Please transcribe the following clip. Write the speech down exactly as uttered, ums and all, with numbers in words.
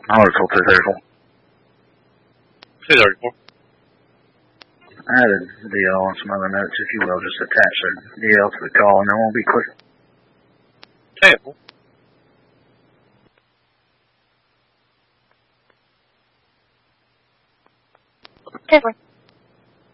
Holler told three thirty-four. three thirty-four. I had a D L on some other notes, if you will, just attach the D L to the call, and then we'll be quick. Okay. Okay.